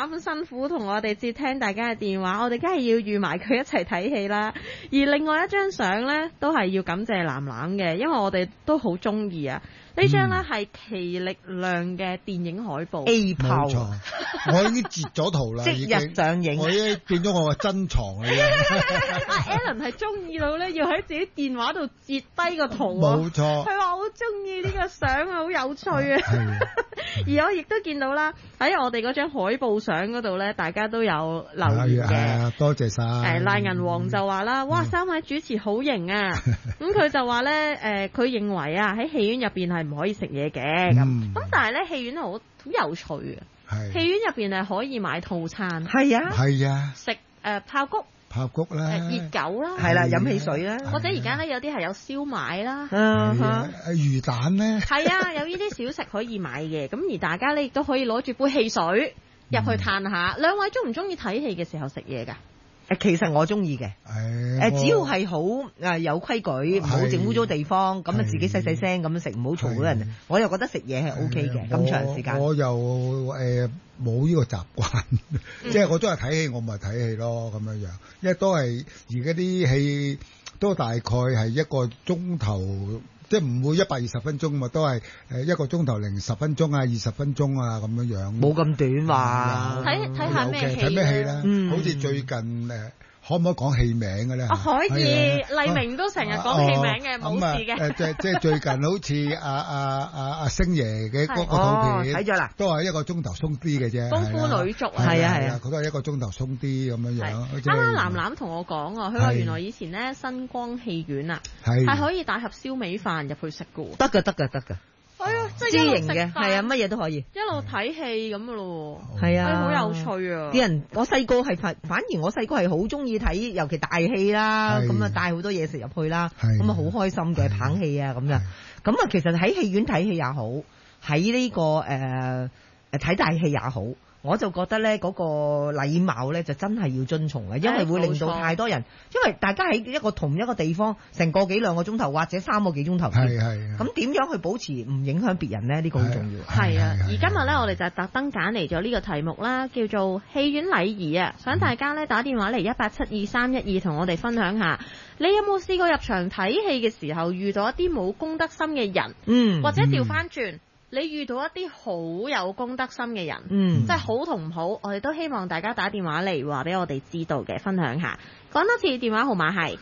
咁辛苦同我哋接聽大家嘅電話，我哋梗係要預埋佢一齊睇戲啦。而另外一張相呢，都係要感謝藍藍嘅，因為我哋都好中意啊。呢張呢係奇力量嘅電影海報 A 炮， 冇錯，我已經截咗圖啦， 即日上映， 我已經變咗我嘅珍藏啦。 阿 Alan 係中意到咧，要喺自己電話度截低個圖啊！ 冇錯， 佢話好中意呢個相啊，好有趣啊！而我亦都見到啦，喺我哋嗰張海報相嗰度咧，大家都有留言嘅。 多謝晒。 賴銀王就話啦，哇，3位主持好型啊！咁佢就話咧，佢認為啊，喺戲院入邊係唔可以食嘢嘅咁，但係咧戲院好有趣嘅。戲院入邊係可以買套餐， 係啊， 係啊， 食爆谷啦，熱狗啦， 係啦，飲汽水啦， 或者而家咧有啲係有燒賣啦， 魚蛋咧， 係啊，有呢啲小食可以買嘅。咁而大家咧亦都可以攞住杯汽水入去嘆下。兩位中唔中意睇戲嘅時候食嘢㗎？ 其實我中意嘅，只要係好有規矩，唔好整污糟地方，咁啊自己細細聲咁樣食，唔好嘈到人。我又覺得食嘢係 OK 嘅，咁長時間。 我又冇呢個習慣，即係我都係睇戲，我咪睇戲咯咁樣樣，因為都係而家啲戲都大概係一個鐘頭。即係唔會120分鐘嘛，都係1個鐘頭零10分鐘啊，20分鐘啊咁樣樣。 冇咁短話。 睇下咩戲？ 睇咩戲咧？好似最近可唔可以講戲名嘅咧？ 可以，黎明都成日講戲名嘅，冇事嘅。 即係最近好似阿星爺嘅嗰個套片， 睇咗啦， 都係1個鐘頭鬆啲嘅啫。 功夫女燭係啊， 佢都係1個鐘頭鬆啲咁樣樣。 啱啱藍藍同我講啊，佢話原來以前咧新光戲院啊，係可以帶盒燒味飯入去食嘅喎。 得㗎。 係啊，即係私營嘅，係啊，乜嘢都可以， 一路睇戲咁嘅咯。 係啊， 好有趣啊！ 啲人我細個係反而我細個係好中意睇，尤其大戲啦，咁啊帶好多嘢食入去啦，咁啊好開心嘅棒戲啊咁樣。咁啊其實喺戲院睇戲也好，喺呢個睇大戲也好。我就覺得咧嗰個禮貌咧就真係要遵從嘅，因為會令到太多人，因為大家喺同一個地方成個幾兩個鐘頭或者3個幾鐘頭，咁點樣去保持唔影響別人咧？呢個好重要。 係啊，而今日咧我哋就特登揀嚟咗呢個題目啦，叫做戲院禮儀啊，想大家咧打電話嚟1872312同我哋分享下，你有冇試過入場睇戲嘅時候遇到一啲冇公德心嘅人，或者調翻轉？你遇到一啲好有公德心嘅人，即係好同唔好，我哋都希望大家打電話嚟話俾我哋知道嘅，分享下。講多次電話號碼係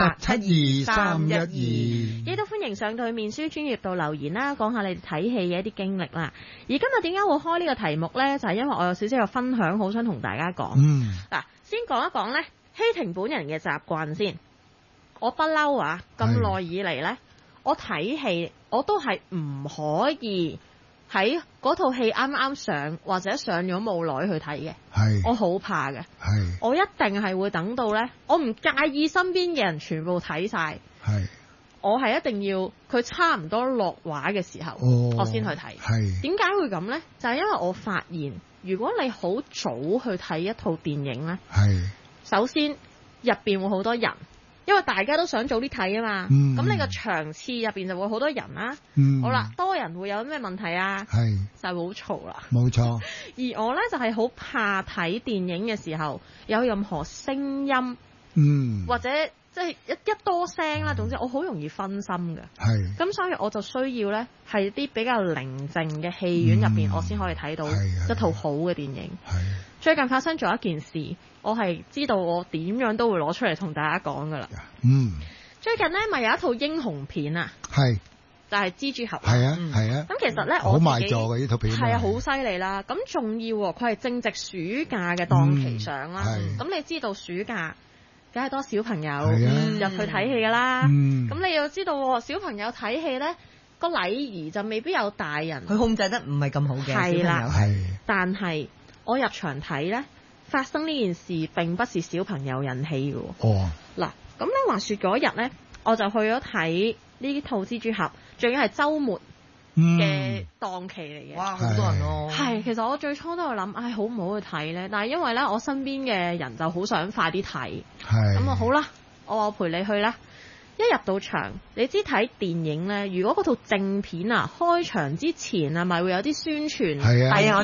1872312，亦都歡迎上到去面書專頁度留言啦，講下你哋睇戲嘅一啲經歷啦。而今日點解會開呢個題目呢？就係因為我有少少嘅分享，好想同大家講。嗱，先講一講呢，希婷本人嘅習慣先。我不嬲啊，咁耐以嚟呢，我睇戲我都係唔可以喺嗰套戲啱啱上或者上咗冇耐去睇嘅，我好怕嘅，我一定係會等到呢，我唔介意身邊嘅人全部睇晒，我係一定要佢差唔多落畫嘅時候，我先去睇。點解會咁呢？就係因為我發現，如果你好早去睇一套電影呢，首先入邊會好多人。因為大家都想早啲睇啊嘛，咁你個場次入邊就會好多人啦。好啦，多人會有咩問題啊？就係好嘈啦。冇錯。而我呢，就係好怕睇電影嘅時候有任何聲音，或者即係一多聲啦。總之我好容易分心嘅。咁所以我就需要呢，係啲比較寧靜嘅戲院入邊，我先可以睇到一套好嘅電影。最近發生咗一件事，我係知道我點樣都會攞出嚟同大家講噶啦。最近呢咪有一套英雄片啊，就係蜘蛛俠。咁其實呢，我好賣座嘅呢套片，係啊，好犀利啦。咁仲要佢係正值暑假嘅檔期上啦。咁你知道暑假梗係多小朋友入去睇戲噶啦。咁你要知道小朋友睇戲呢，個禮儀就未必有大人， 佢控制得唔係咁好嘅。 係啦，但係我入場睇呢，發生呢件事並不是小朋友引起嘅。嗱，咁咧話說嗰日呢，我就去咗睇呢套蜘蛛俠，仲要係週末嘅檔期嚟嘅。哇，好多人咯！係，其實我最初都有諗，好唔好去睇呢？但係因為呢，我身邊嘅人就好想快啲睇，咁啊好啦，我話我陪你去啦。一入到場，你知睇電影呢，如果嗰套正片啊開場之前啊，咪會有啲宣傳，係啊，